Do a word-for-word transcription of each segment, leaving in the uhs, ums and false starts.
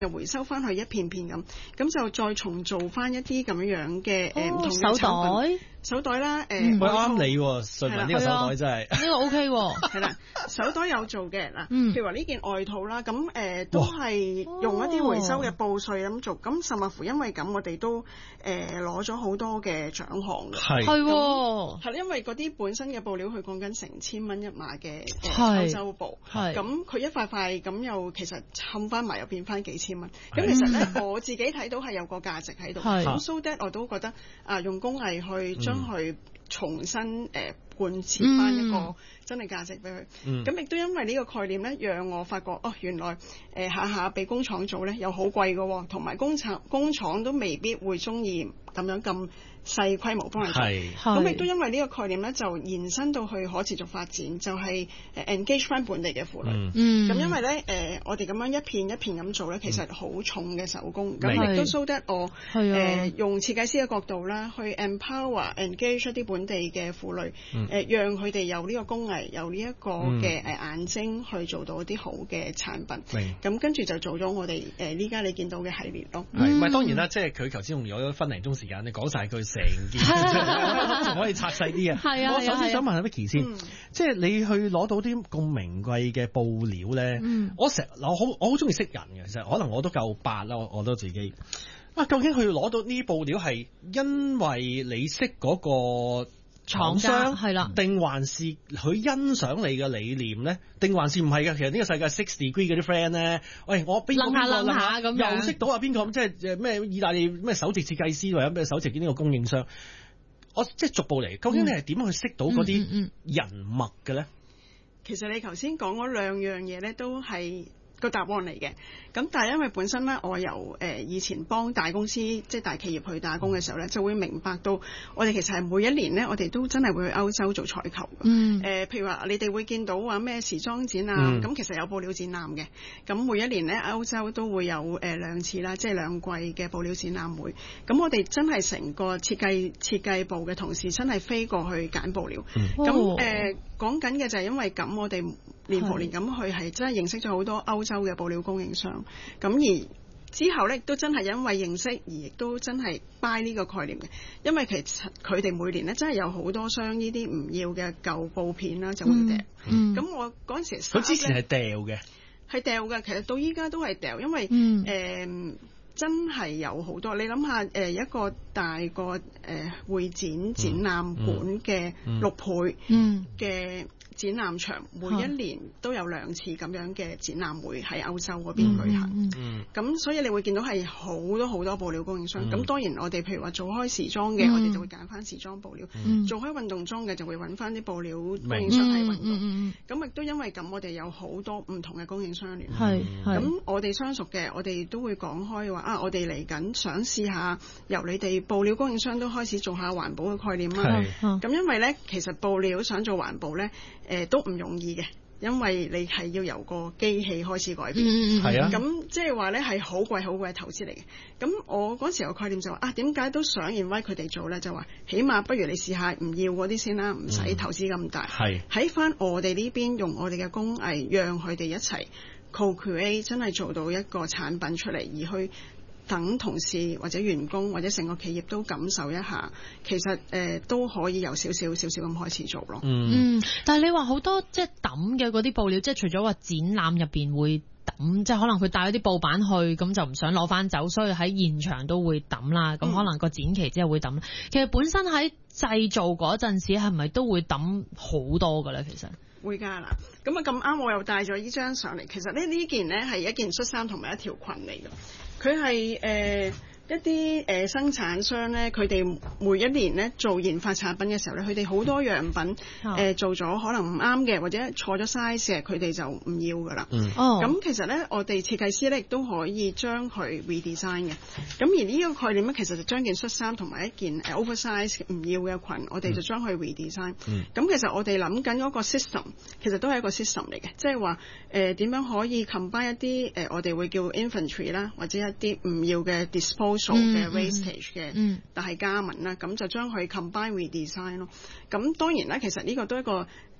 就回收翻去一片片咁，咁就再重做翻一啲咁樣樣嘅誒唔同嘅手產品袋。 手袋啦，誒、 嗯， 外套啱你喎，瑞文呢個手袋真係呢個 OK 喎， 係啦，手袋有做嘅嗱， 嗯譬如話呢件外套啦，咁誒、呃、都係用一啲回收嘅布碎咁做，咁甚至乎因為咁，我哋都誒攞咗好多嘅獎項嘅， 係係喎， 係因為嗰啲本身嘅布料佢講緊成千蚊一碼嘅係歐洲布， 係咁佢一塊塊咁又其實冚翻埋又變翻幾千蚊，咁其實咧我自己睇到係有個價值喺度， 係咁 so that 我都覺得啊用工藝去將佢重新誒、呃、貫徹翻一個真係價值俾佢，咁亦、嗯、都因為呢個概念咧，讓我發覺哦原來誒、呃、下下俾工廠做咧又好貴嘅喎，同埋工廠工廠都未必會中意咁樣咁細規模幫人做，咁亦都因為呢個概念咧就延伸到去可持續發展，就係、是、engage 翻本地嘅婦女。咁、嗯、因為咧誒、呃、我哋咁樣一片一片咁做咧，其實好重嘅手工，咁亦、嗯、都 so that 我誒、呃、用設計師嘅角度啦，去 empower engage 一啲本地嘅婦女，誒、嗯呃、讓佢哋有呢個工藝，有呢一個嘅誒眼睛去做到一啲好嘅產品。咁跟住就做咗我哋誒呢家你見到嘅系列咯。 係，唔係當然啦，即係佢頭先用咗分零鐘時間，你講晒佢成件事，仲可以拆細啲啊！ 係啊， 我首先想問下 Vicky 先， 嗯、即係你去攞到啲咁名貴嘅布料咧、嗯，我成我好我好中意識人嘅，其實可能我都夠八啦，我都自己啊，究竟佢攞到呢啲布料係因為你識嗰個廠商係啦，定還是佢欣賞你嘅理念咧？定還是唔係嘅？其實呢個世界 six degree 嗰啲 friend 咧，喂，我邊個邊個啦，又識到啊邊個？即係咩意大利咩首席設計師或者咩首席呢個供應商？我即係逐步嚟，究竟你係點樣去識到嗰啲人脈嘅咧？ 其實你頭先講嗰兩樣嘢咧，都係個答案嚟嘅。咁但係因為本身咧，我由誒、呃、以前幫大公司即係大企業去打工嘅時候咧，就會明白到我哋其實係每一年咧，我哋都真係會去歐洲做採購嘅。嗯。誒、呃，譬如話你哋會見到話咩時裝展啊，咁、嗯、其實有布料展覽嘅。咁每一年咧，歐洲都會有誒、呃、兩次啦，即係兩季嘅布料展覽會。咁我哋真係成個設計設計部嘅同事真係飛過去揀布料。咁誒、嗯，講緊嘅就係因為咁，我哋年復年咁去係真係認識咗好多歐洲嘅布料供應商。咁而之後咧，都真係因為認識而亦都真係 buy 呢個概念嘅，因為其實佢哋每年咧真係有好多箱呢啲唔要嘅舊布片啦，就會掉。咁、嗯嗯、我嗰陣時佢之前係掉嘅， 係掉嘅。其實到依家都係掉，因為誒、 嗯呃、真係有好多。你諗下誒一個大個誒、呃、會展展覽館嘅六倍嘅展覽場，每一年都有兩次咁樣嘅展覽會喺歐洲嗰邊舉行。咁、嗯嗯、所以你會見到係好多好多布料供應商。咁、嗯、當然我哋譬如話做開時裝嘅、嗯，我哋就會揀翻時裝布料；嗯、做開運動裝嘅就會揾翻啲布料供應商喺運動。咁、嗯、亦、嗯、都因為咁，我哋有好多唔同嘅供應商聯繫。咁、嗯、我哋相熟嘅，我哋都會講開話啊，我哋嚟緊想試下由你哋布料供應商都開始做下環保嘅概念啦。咁因為咧，其實布料想做環保咧。誒、呃、都唔容易嘅，因為你係要由個機器開始改變，係啊，咁即係話咧係好貴好貴嘅投資嚟嘅。咁我嗰時候概念就話啊，點解都想 invite 佢哋做咧？就話起碼不如你試下唔要嗰啲先啦，唔使投資咁大。係喺翻我哋呢邊用我哋嘅工藝，讓佢哋一齊 co-create， 真係做到一個產品出嚟，而去等同事或者員工或者成個企業都感受一下，其實誒、呃、都可以有少少少少咁開始做咯。 嗯，但係你話好多即係抌嘅嗰啲布料，即係除咗話展覽入邊會抌，即係可能佢帶咗啲布板去，咁就唔想攞翻走，所以喺現場都會抌啦。咁可能個展期之後會抌。嗯、其實本身喺製造嗰陣時係咪都會抌好多㗎咧？其實會㗎啦。咁啊咁啱，我又帶咗呢張上嚟。其實呢呢件呢係一件恤衫同埋一條裙嚟㗎。佢係誒一啲誒、呃、生產商咧，佢哋每一年咧做研發產品嘅時候咧，佢哋好多樣品誒、呃、做咗可能唔啱嘅，或者錯咗 size 嘅，佢哋就唔要噶啦。嗯，哦，咁其實咧，我哋設計師咧亦都可以將佢 redesign 嘅。咁而呢個概念咧，其實就將件恤衫同埋一件誒 oversize 唔要嘅裙，我哋就將佢 redesign。嗯，咁其實我哋諗緊嗰個 system， 其實都係一個 system 嚟嘅，即係話誒點樣可以 combine 一啲誒、呃、我哋會叫 inventory 啦，或者一啲唔要嘅 disposal 嘅 wastage 嘅，但係加文啦，咁就將佢 combine redesign 咯。咁當然啦，其實呢個都係一個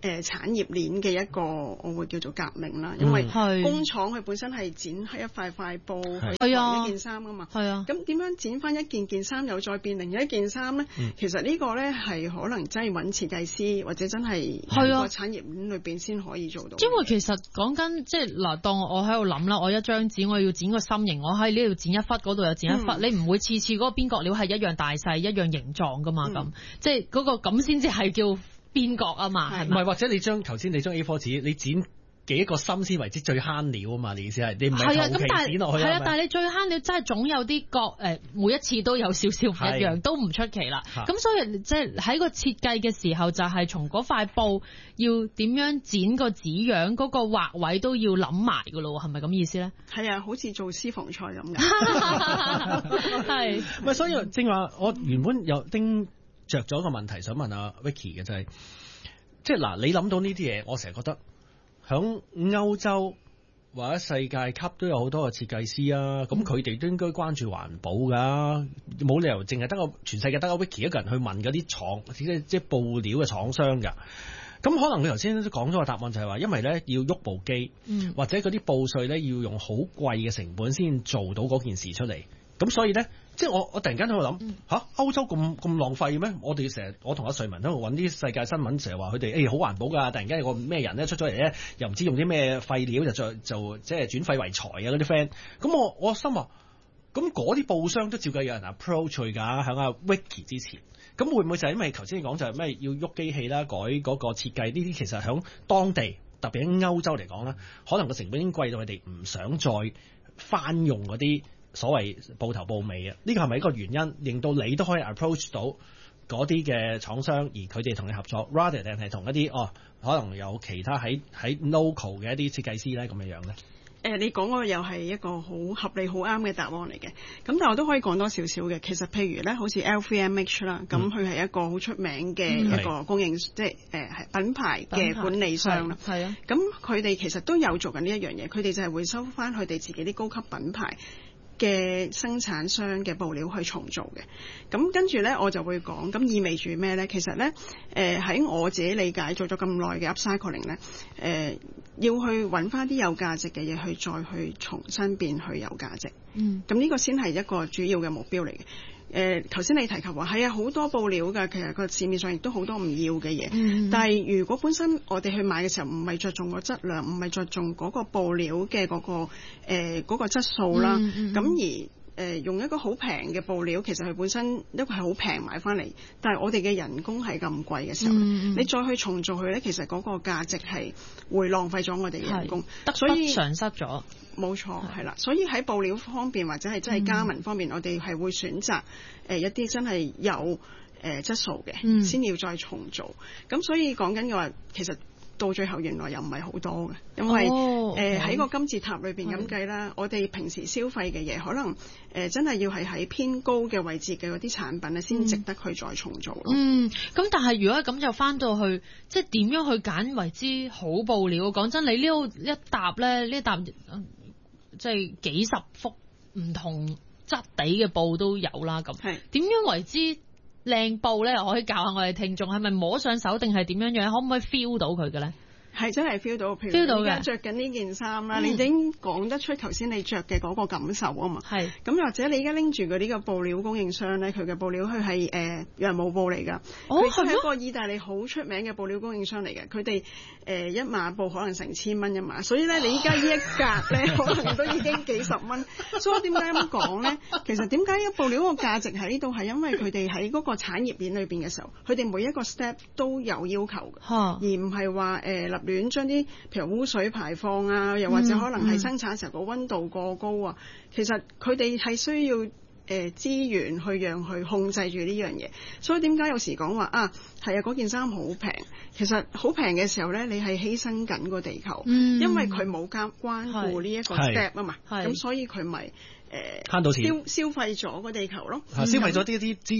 誒產業鏈嘅一個我會叫做革命啦，因為工廠佢本身係剪開一塊塊布去做一件衫噶嘛，係啊，咁點樣剪翻一件件衫又再變另一件衫咧？嗯、其實呢個咧係可能真係揾設計師或者真係喺個產業鏈裏邊先可以做到。因為其實講緊即係嗱，當我喺度諗啦，我一張紙我要剪個心形，我喺呢度剪一忽，嗰度又剪一忽，嗯、你唔會次次嗰個邊角料係一樣大細、一樣形狀噶嘛？咁、嗯、即係嗰個咁先至係叫邊角啊嘛，係咪？唔係， 或者你將頭先你將 A 四 紙，你剪幾個心先為之最慳料啊嘛？你意思係你唔係求其剪落去啊？係啊， 但係你最慳料真係總有啲角誒，每一次都有少少唔一樣，都唔出奇啦。咁所以即係喺個設計嘅時候，就係從嗰塊布要點樣剪個紙樣，嗰、嗰個畫位都要諗埋噶咯，係咪咁意思咧？ 係啊，好似做私房菜咁嘅。 係是，唔係所以正話，我原本有叮着咗個問題想問阿 Vicky 嘅就係、是，即係嗱，你諗到呢啲嘢，我成日覺得響歐洲或者世界級都有好多嘅設計師啊，咁佢哋都應該關注環保噶，冇理由淨係得個全世界得個 Vicky 一個人去問嗰啲廠，即係即係布料嘅廠商噶。咁可能佢頭先都講咗個答案就係話，因為咧要喐部機，嗯、或者嗰啲布碎咧要用好貴嘅成本先做到嗰件事出嚟。咁所以咧，即係我我突然間喺度諗吓，歐洲咁咁浪費咩？我哋成日我同阿瑞文喺度揾啲世界新聞，成日話佢哋誒好環保㗎。突然間有個咩人咧出咗嚟咧，又唔知用啲咩廢料就再就即係轉廢為財啊嗰啲 friend。咁我我心話，咁嗰啲布商都照計有人 approach 佢㗎，喺阿 Vicky 之前。咁會唔會就係因為頭先你講就係咩要喐機器啦，改嗰個設計呢啲，其實喺當地特別喺歐洲嚟講咧，可能個成本已經貴到佢哋唔想再翻用嗰啲所謂布頭布尾啊，呢個係咪一個原因，令到你都可以 approach 到嗰啲嘅廠商，而佢哋同你合作 rather 定係同一啲哦，可能有其他喺喺 local 嘅一啲設計師咧咁樣樣咧？ 誒、呃，你講嗰個又係一個好合理、好啱嘅答案嚟嘅。咁但係我都可以講多少少嘅。其實譬如咧，好似 L V M H 啦，咁佢係一個好出名嘅一個供應，嗯、即係誒係品牌嘅管理商啦。係啊。咁佢哋其實都有做緊呢一樣嘢，佢哋就係會收翻佢哋自己啲高級品牌嘅生產商嘅布料去重做嘅。咁跟住咧，我就會講，咁意味住咩咧？其實咧，誒、呃、喺我自己理解做咗咁耐嘅 upcycling 咧，誒、呃。要去揾翻啲有價值嘅嘢，去再去重新變去有價值。嗯，咁呢個先係一個主要嘅目標嚟嘅。誒、呃，頭先你提及話係啊，好多布料㗎，其實個市面上亦都好多唔要嘅嘢。嗯，但係如果本身我哋去買嘅時候，唔係着重個質量，唔係着重嗰個布料嘅嗰、嗰個誒嗰、呃嗰個質素啦。咁、嗯嗯、而誒、呃、用一個好平嘅布料，其實佢本身一個係好平買翻嚟，但係我哋嘅人工係咁貴嘅時候，嗯、你再去重做佢咧，其實嗰個價值係會浪費咗我哋嘅人工，所以得不償失咗。 冇錯，係啦，所以喺布料方面或者係真係加盟方面，嗯、我哋係會選擇誒、呃、一啲真係有誒、呃、質素嘅，先、嗯、要再重做。咁所以講緊嘅話，其實。到最後原來又唔係好多嘅，因為誒喺個金字塔裏邊咁計啦，我哋平時消費嘅嘢可能誒、呃、真係要係喺偏高嘅位置嘅嗰啲產品咧，先值得去再重做咯。嗯， 咁但係如果咁就翻到去，即係點樣去揀為之好布料？講真，你呢度一沓咧，呢一沓即係幾十幅唔同質地嘅布都有啦。咁點樣為之靚布咧？可以教下我哋聽眾，係咪摸上手定係點樣樣？可唔可以 feel 到佢嘅咧？ 係真係 feel 到，譬如你而家着緊呢件衫啦，嗯、你已經講得出頭先你着嘅嗰個感受啊嘛。係是。咁或者你而家拎住嗰啲個布料供應商咧，佢嘅布料佢係誒羊毛布嚟㗎。佢係、哦、一個意大利好出名嘅布料供應商嚟嘅。佢哋誒一碼布可能成千蚊一碼，所以咧你依家呢一格咧可能都已經幾十蚊。所以點解咁講咧？其實點解一布料個價值喺呢度係因為佢哋喺嗰個產業鏈裏邊嘅時候，佢哋每一個 step 都有要求嘅，哈而唔係話誒立亂將啲譬如污水排放啊，又或者可能係生產時候個溫度過高啊，嗯、其實佢哋係需要誒資源去讓佢控制住呢樣嘢。所以點解有時講話啊係啊嗰件衫好平，其實好平嘅時候咧，你係犧牲緊個地球，嗯、因為佢冇監關顧呢一個 step 啊嘛，咁是所以佢咪誒慳到錢消消費咗個地球咯， 嗯、消費咗啲啲資源。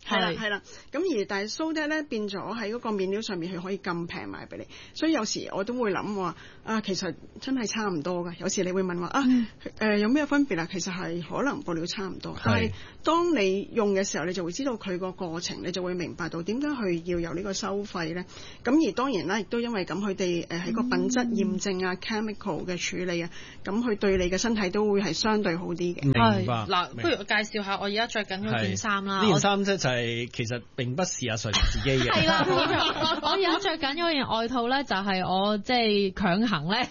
係啦係啦，咁而但係 so that 咧變咗喺嗰個面料上面佢可以咁平賣俾你，所以有時我都會諗話啊，其實真係差唔多㗎。有時你會問話啊，誒、呃、有咩分別啊？其實係可能布料差唔多，但係當你用嘅時候，你就會知道佢個過程，你就會明白到點解佢要有呢個收費咧。咁而當然啦，亦都因為咁，佢哋誒喺個品質驗證啊、嗯、chemical 嘅處理啊，咁佢對你嘅身體都會係相對好啲嘅。 明白。 嗱，不如我介紹下我而家着緊嗰件衫啦。 呢件衫咧就係其實並不是阿瑞文自己嘅。係啦， 我而家着緊嗰件外套咧，就係我即係強行咧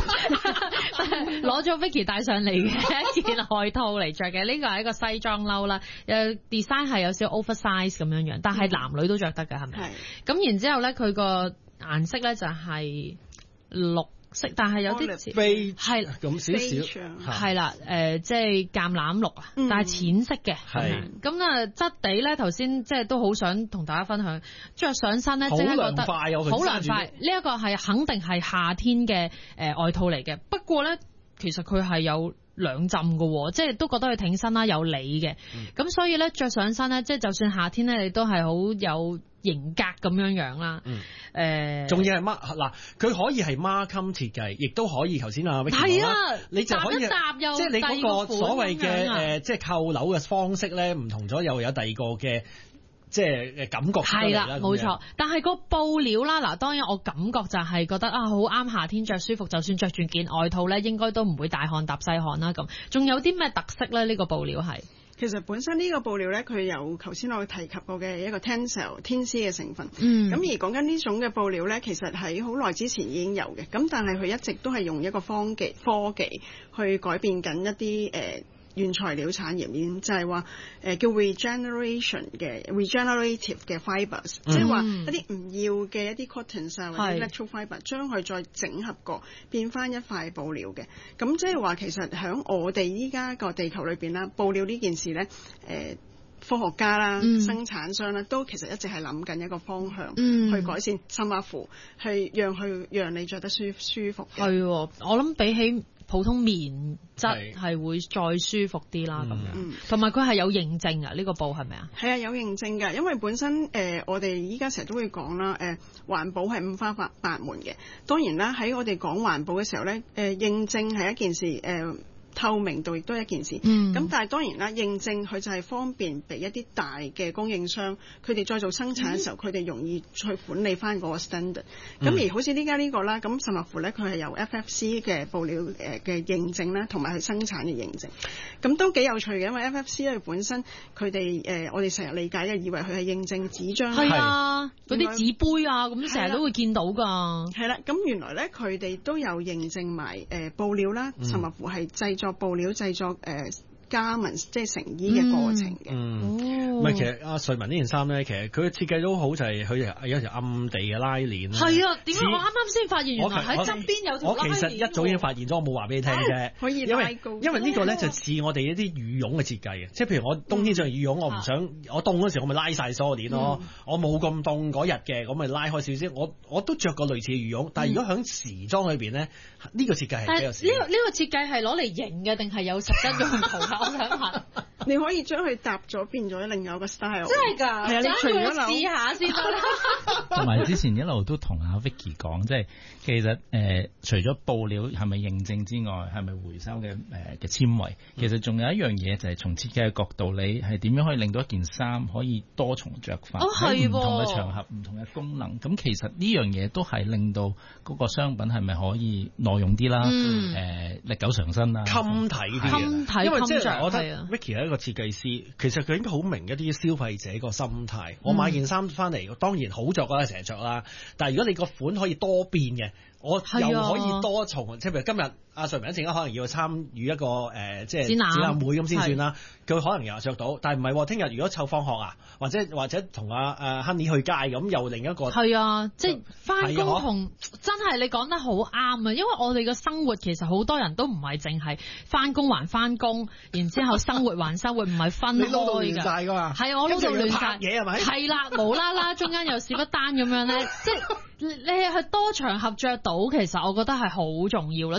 攞咗 Vicky 帶上嚟嘅一件外套嚟着嘅。呢個係一個西裝褸啦，誒 design 係有少少 oversize 咁樣樣，但係男女都着得㗎，係咪？係。咁然之後咧，佢個顏色咧就係綠色，但係有啲似係咁少少， 係啦，誒即係橄欖綠啊，但係淺色嘅。係。咁啊質地咧，頭先即係都好想同大家分享，着上身咧即係覺得好涼快。呢一個係肯定係夏天嘅誒外套嚟嘅，不過咧其實佢係有兩浸嘅，即係都覺得佢挺身啦，有理嘅。咁、嗯、所以咧着上身咧，即係就算夏天咧，你都係好有型格咁樣樣啦。誒、嗯，仲、呃、要係孖嗱，佢可以係孖襟設計，亦都可以頭先啊 Vicky 講啦，你就可以搭一搭又即係你嗰個所謂嘅誒，即係扣紐嘅方式咧，唔同咗，又有第二個嘅。即係感覺係啦，冇錯。但係個布料啦，嗱，當然我感覺就係覺得啊，好啱夏天着舒服。就算着住件外套咧，應該都唔會大汗搭細汗啦。咁，仲有啲咩特色咧？呢、呢個布料係其實本身呢個布料咧，佢有頭先我提及過嘅一個 tencel 天絲嘅成分。嗯。咁而講緊呢種嘅布料咧，其實喺好耐之前已經有嘅。咁但係佢一直都係用一個科技科技去改變緊一啲誒。呃原材料產業鏈就係話誒叫 regeneration 嘅 regenerative 嘅 fibers，即係話一啲唔要嘅一啲 cottons 啊或者 natural fiber，將佢再整合過變翻一塊布料嘅。咁即係話其實喺我哋依家個地球裏邊啦，布料呢件事咧誒、呃、科學家啦、嗯、生產商啦，都其實一直係諗緊一個方向、嗯、去改善甚至乎係讓佢讓你着得舒舒服嘅。係， 我諗比起普通棉質係會再舒服啲啦，咁樣，同埋佢係有認證啊，呢、呢個布係咪啊？ 係啊，有認證㗎，因為本身誒、呃、我哋依家成日都會講啦，誒、呃、環保係五花八八門嘅。當然啦，喺我哋講環保嘅時候咧，誒、呃、認證係一件事，誒、呃。透明度亦都係一件事，咁、嗯、但係當然啦，認證佢就係方便俾一啲大嘅供應商，佢哋再做生產嘅時候，佢、嗯、哋容易去管理翻嗰個 standard。咁、嗯、而好似呢家呢個啦，咁甚至乎咧，佢係由 F F C 嘅布料誒嘅認證啦，同埋佢生產嘅認證，咁都幾有趣嘅。因為 F F C 咧本身佢哋誒我哋成日理解嘅，以為佢係認證紙張， 係啊，嗰啲紙杯啊，咁成日都會見到㗎。係啦，咁原來咧佢哋都有認證埋誒、呃、布料啦，甚至乎係製作布料製作誒、呃、加紋即係成衣嘅過程嘅。嗯， 唔係、哦、其實阿瑞文呢件衫咧，其實佢嘅設計都好，就係佢有條暗地嘅拉鏈。 係啊，點解我啱啱先發現原來喺側邊有條拉鏈？我其實一早已經發現咗，我冇話俾你聽啫。可以拉高。因為因為呢個咧就似我哋一啲羽絨嘅設計嘅，即係譬如我冬天着羽絨，我唔想、嗯、我凍嗰時我咪拉晒所有鏈咯。嗯、我冇咁凍嗰日嘅，咁咪拉開少少。我我都着過類似嘅羽絨，但係如果喺時裝裏邊咧，呢、呢個設計係比較少。呢、呢個呢、呢個設計係攞嚟型嘅定係有實質用途㗎？我想問。 你可以將佢搭咗變咗另外一個 style。 真係㗎，係啊，你除咗試下先得。 同埋之前一路都同阿 Vicky 講，即係其實誒、呃，除咗布料係咪認證之外，係咪回收嘅誒嘅纖維？其實仲有一樣嘢就係從設計嘅角度，你係點樣可以令到一件衫可以多重着法，喺唔、哦、同嘅場合、唔同嘅功能。咁其實呢樣嘢都係令到嗰個商品係咪可以耐用啲啦？誒、嗯呃，歷久常新啦， 襟睇啲， 襟睇， 因為即係我覺得 Vicky 係一個設計師，其實佢應該好明一啲消費者個心態。我買件衫翻嚟，當然好着啦，成日着啦。但係如果你個款可以多變嘅，我又可以多重，即係譬如今日阿瑞文一陣間可能要參與一個誒、呃，即係展覽會咁先算啦。佢可能又着到，但係唔係喎。聽日如果湊放學啊，或者或者同阿阿 Honey 去街咁，又另一個係啊，即係翻工同真係你講得好啱啊！因為我哋嘅生活其實好多人都唔係淨係翻工還翻工，然之後生活還生活，唔係分開㗎。你撈到亂曬㗎嘛？係啊，我撈到亂曬嘢係咪？係啦，無啦啦中間又少不單咁樣咧，即係你係多場合着到，其實我覺得係好重要啦。即係對於我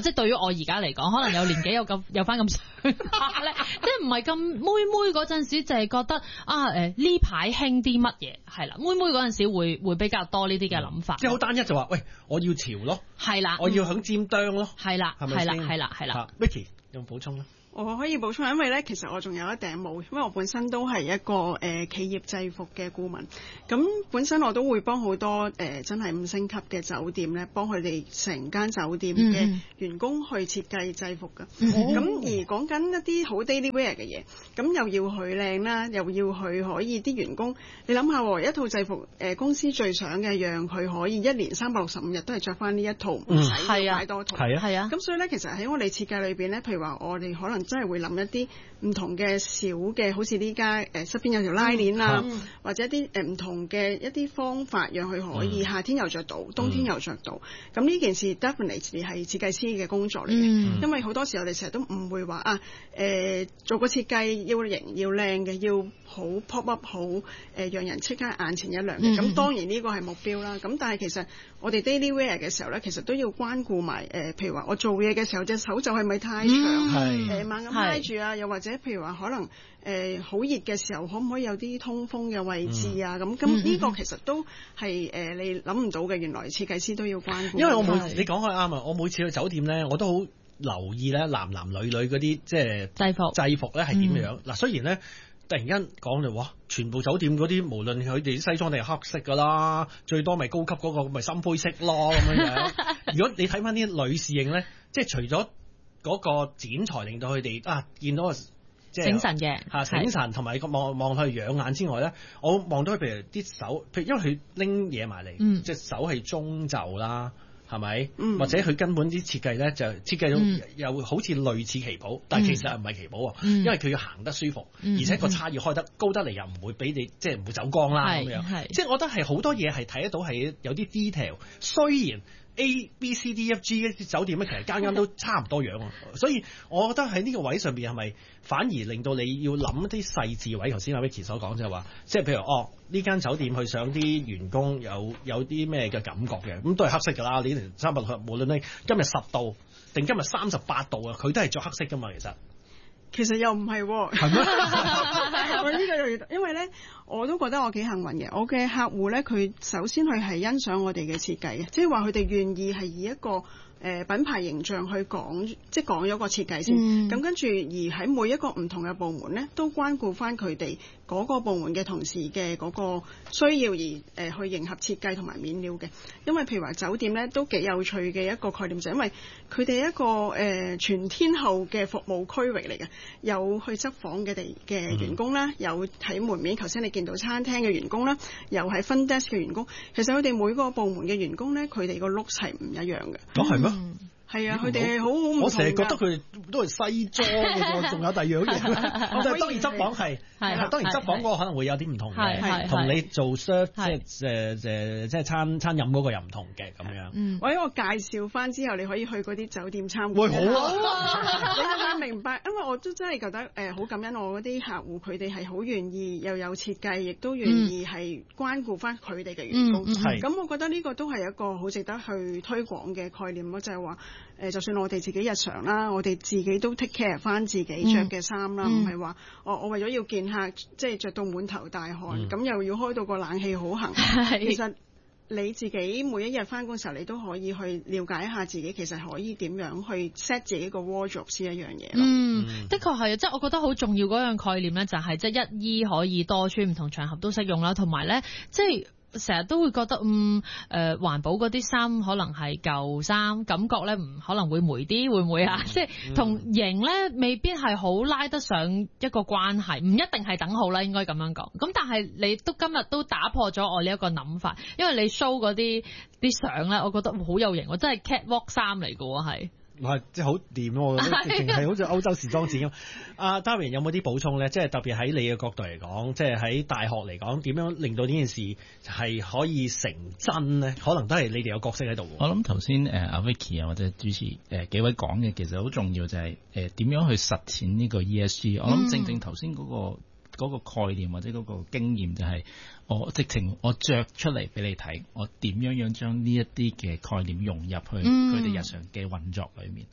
而家嚟講，可能有年紀有咁有翻咁上下咧，即係唔係咁妹妹嗰陣時，就係覺得啊誒呢排興啲乜嘢係啦，妹妹嗰陣時會會比較多呢啲嘅諗法。 即係好單一就話，喂，我要潮咯， 係啦， 我要響尖端咯， 係啦，係啦，係啦，係啦。 Vicky 有冇補充咧？ 我可以補充，因為咧，其實我仲有一頂帽，因為我本身都係一個誒、呃、企業制服嘅顧問。咁本身我都會幫好多誒、呃、真係五星級嘅酒店咧，幫佢哋成間酒店嘅員工去設計制服㗎。咁、嗯、而講緊一啲好 daily wear 嘅嘢，咁又要佢靚啦，又要佢可以啲員工，你諗下，一套制服誒、呃、公司最想嘅，讓佢可以一年三百六十五日都係着翻呢一套，唔使買多套。 係啊， 係啊。 咁所以咧，其實喺我哋設計裏邊咧，譬如話我哋可能真係會諗一啲唔同嘅小嘅，好似呢家誒側邊有條拉鏈啊，嗯、或者一啲誒唔同嘅一啲方法，讓佢可以夏天又着到，嗯、冬天又着到。咁呢、嗯、件事 definitely 係設計師嘅工作嚟嘅，嗯、因為好多時我哋成日都唔會話啊誒、呃、做個設計要型要靚嘅，要好 pop up 好誒、呃，讓人即刻眼前一亮嘅。咁、嗯、當然呢個係目標啦。咁但係其實我哋 daily wear 嘅時候咧，其實都要關顧埋誒，譬如話我做嘢嘅時候隻手就係咪太長，誒猛咁拉住啊，又或者譬如話可能誒好熱嘅時候，可唔可以有啲通風嘅位置啊？咁咁呢個其實都係誒、呃、你諗唔到嘅，原來設計師都要關顧。 因為我每你講開啱啊，我每次去酒店咧，我都好留意咧男男女女嗰啲即係制服制服咧係點樣。嗱、嗯、雖然咧。突然間講就哇，全部酒店嗰啲無論佢哋西裝定係黑色噶啦，最多咪高級嗰、嗰個咪深灰色咯咁樣樣。如果你睇翻啲女侍應咧，即係除咗嗰個剪裁令到佢哋啊見到即係醒神嘅嚇醒神，同埋個望望佢養眼之外咧，我望到佢譬如啲手，譬如因為佢拎嘢埋嚟，隻、嗯、手係中袖啦。係咪？嗯、或者佢根本啲設計咧就設計到又好似類似旗袍，嗯、但係其實唔係旗袍喎，嗯、因為佢要行得舒服，嗯、而且個叉要開得高得嚟，又唔會俾你即係唔會走光啦咁樣。即係我覺得係好多嘢係睇得到係有啲 detail，雖然 A、B、C、D、F、G 一啲酒店咧其實間間都差唔多樣，所以我覺得喺呢個位上邊係咪反而令到你要諗一啲細緻位？頭先阿 Vicky 所講就係話，即係譬如哦。呢間酒店去想啲員工有有啲咩嘅感覺嘅，咁都係黑色㗎啦。你連三百六，無論你今日十度定今日三十八度啊，佢都係着黑色㗎嘛。其實其實又唔係喎，係咩？我呢個又要，因為咧我都覺得我幾幸運嘅。我嘅客戶咧，佢首先佢係欣賞我哋嘅設計嘅，即係話佢哋願意係以一個。誒、呃、品牌形象去講，即係講咗個設計先。咁、嗯、跟住而喺每一個唔同嘅部門咧，都關顧翻佢哋嗰個部門嘅同事嘅嗰個需要而誒、呃、去迎合設計同埋面料嘅。因為譬如話酒店咧都幾有趣嘅一個概念，就係、因為佢哋一個誒、呃、全天候嘅服務區域嚟嘅，有去執房嘅地嘅員工啦，嗯、有喺門面頭先你見到餐廳嘅員工啦，有喺 front desk 嘅員工。其實佢哋每個部門嘅員工咧，佢哋個 look 係唔一樣嘅。 咁係咩？ 嗯，係啊，佢哋係好好唔同。 我成日覺得佢哋都係西裝嘅喎，仲有第二樣嘢。我就當然執房係，係當然執房嗰個可能會有啲唔同嘅，同你做 serve 即係誒誒即係餐餐飲嗰個又唔同嘅咁樣。嗯， 我喺我介紹翻之後，你可以去嗰啲酒店參觀。 喂，好啊！ 你係咪明白？因為我都真係覺得誒好感恩我嗰啲客戶，佢哋係好願意又有設計，亦都願意係關顧翻佢哋嘅員工。係咁，我覺得呢個都係一個好值得去推廣嘅概念咯，就係話。誒，就算我哋自己日常啦，我哋自己都 take care 翻自己着嘅衫啦，唔係話我我為咗要見客，即係着到滿頭大汗，咁、嗯、又要開到個冷氣好行。是其實你自己每一日翻工嘅時候，你都可以去了解一下自己，其實可以點樣去 set 自己個 wardrobe 先一樣嘢咯。 嗯，的確係，即係我覺得好重要嗰樣概念咧，就係即係一衣可以多穿，唔同場合都適用啦，同埋咧即係。成日都會覺得嗯誒、呃、環保嗰啲衫可能係舊衫，感覺咧唔可能會霉啲，會唔會啊？嗯、即係同型咧未必係好拉得上一個關係，唔一定係等號啦，應該咁樣講。咁但係你都今日都打破咗我呢一個諗法，因為你 show 嗰啲啲相咧，我覺得好有型，我真係 catwalk 衫嚟㗎喎，係。 係即係好掂咯，我覺得淨係好似歐洲時裝展咁。阿 Darian 有冇啲補充咧？即係特別喺你嘅角度嚟講，即係喺大學嚟講，點樣令到呢件事係可以成真咧？可能都係你哋有角色喺度。 我諗頭先誒阿 Vicky 啊或者主持誒、呃、幾位講嘅，其實好重要就係誒點樣去實踐呢個 E S G。我諗正正頭先嗰個。嗰個概念或者嗰個經驗就係我直情我着出嚟俾你睇，我點樣樣將呢一啲嘅概念融入去佢哋日常嘅運作裏面。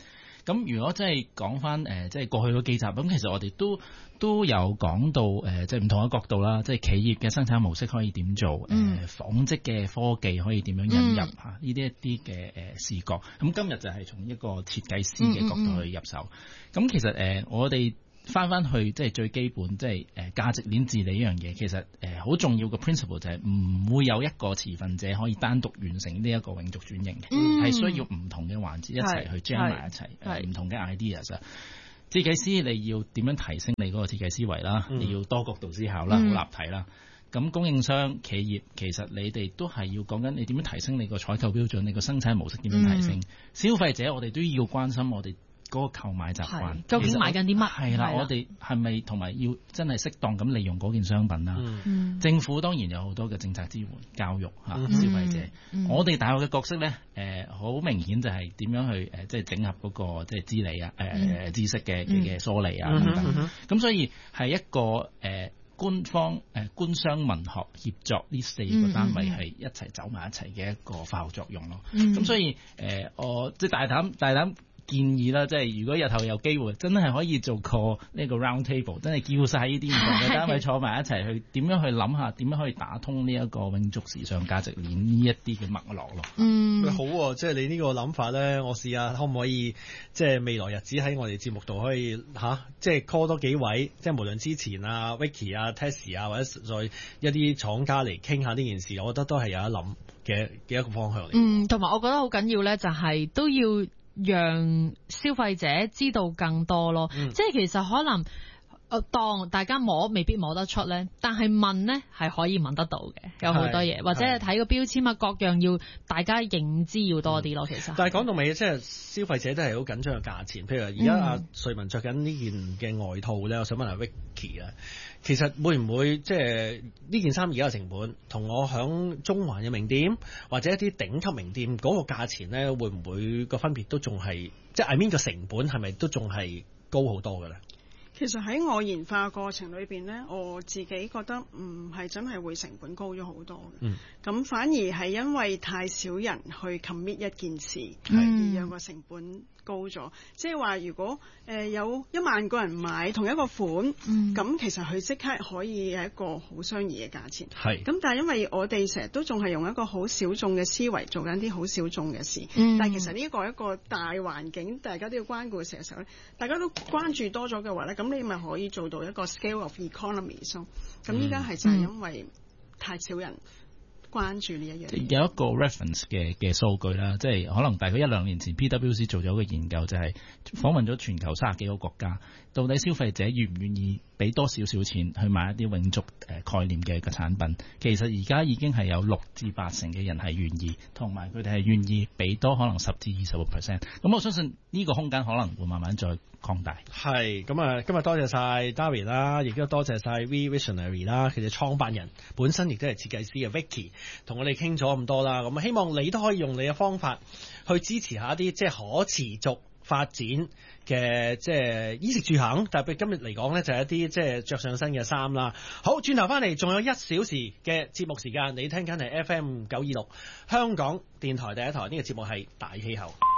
咁如果真係講翻誒，即係過去嗰幾集，咁其實我哋都都有講到誒，即係唔同嘅角度啦，即係企業嘅生產模式可以點做，誒、嗯呃、紡織嘅科技可以點樣引入嚇，呢啲、嗯、一啲嘅誒視覺。咁今日就係從一個設計師嘅角度去入手。咁、嗯嗯、其實誒、呃，我哋翻翻去即係最基本，即係誒價值鏈治理呢樣嘢，其實誒好重要嘅 principle 就係唔會有一個持份者可以單獨完成呢一個永續轉型嘅，係、嗯、需要唔同嘅環節一齊去 jam 埋一齊，誒唔同嘅 ideas 啊。設計師你要點樣提升你嗰個設計思維啦？嗯、你要多角度思考啦，好、嗯、立體啦。咁供應商企業其實你哋都係要講緊你點樣提升你個採購標準，你個生產模式點樣提升？嗯、消費者我哋都要關心我哋嗰個購買習慣， 究竟買緊啲乜？ 係啦，我哋係咪同埋要真係適當咁利用嗰件商品啦？嗯、政府當然有好多嘅政策支援、教育嚇、嗯、消費者。嗯、我哋大學嘅角色咧，誒、呃、好明顯就係點樣去誒即係整合嗰個即係知理啊、誒、呃、知識嘅嘅梳理啊等等。咁、嗯嗯、所以係一個誒、呃、官方誒、呃、官商文學協作呢四個單位係一齊走埋一齊嘅一個化學作用咯。咁、嗯、所以誒、呃、我即係大膽大膽。建議啦，即係如果日後有機會，真係可以做個呢個 round table，真係叫晒呢啲唔同嘅單位坐埋一齊去點樣去諗下，點樣可以打通呢一個永續時尚價值鏈呢一啲嘅脈絡咯。 嗯，好喎、啊，即係你呢個諗法咧，我試下可唔可以即係未來日子喺我哋節目度可以吓、啊，即係 call 多幾位，即係無論之前啊 Vicky 啊 Tessie 啊，或者再一啲廠家嚟傾下呢件事，我覺得都係有得諗嘅嘅一個方向嚟。 嗯，同埋我覺得好緊要咧，就係都要讓消費者知道更多咯，嗯、即係其實可能誒當大家摸未必摸得出咧，但係問咧係可以問得到嘅，有好多嘢，或者係睇個標籤啊，各樣要大家認知要多啲咯。嗯、其實， 但係講到尾，即係消費者都係好緊張嘅價錢。譬如而家阿瑞文着緊呢件嘅外套咧，我想問下 Vicky 啊，其實會唔會即係呢件衫而家嘅成本，同我響中環嘅名店或者一啲頂級名店嗰個價錢咧，會唔會個分別都仲係即係 I mean 個成本係咪都仲係高好多嘅咧？ 其實喺我研發過程裏邊呢，我自己覺得唔係真係會成本高咗好多嘅，咁、嗯、反而係因為太少人去 commit 一件事，而讓個成本高咗。即係話如果誒、呃、有一萬個人買同一個款，咁、嗯、其實佢即刻可以係一個好相宜嘅價錢。係咁，但係因為我哋成日都仲係用一個好小眾嘅思維做緊啲好小眾嘅事，嗯、但係其實呢一個一個大環境，大家都要關顧嘅時候咧，大家都關注多咗嘅話咧，咁你咪可以做到一個 scale of economy。咁依家係就係因為太少人關注呢一樣嘢。 有一個 reference 嘅嘅數據啦，即係可能大概一兩年前 P W C 做咗個研究，就係訪問咗全球三十幾個國家，到底消費者願唔願意俾多少少錢去買一啲永續誒概念嘅嘅產品？其實而家已經係有六至八成嘅人係願意，同埋佢哋係願意俾多可能十至二十個 percent。咁我相信呢個空間可能會慢慢再擴大。 係咁啊！今日多謝晒 David 啦，亦都多謝晒 V Visionary 啦，佢哋創辦人本身亦都係設計師嘅 Vicky，同我哋傾咗咁多啦。咁希望你都可以用你嘅方法去支持下一啲即係可持續發展嘅即係衣食住行，特別今日嚟講咧就係一啲即係着上身嘅衫啦。好，轉頭翻嚟仲有一小時嘅節目時間，你聽緊係 F M 九二六香港電台第一台，呢個節目係大氣候。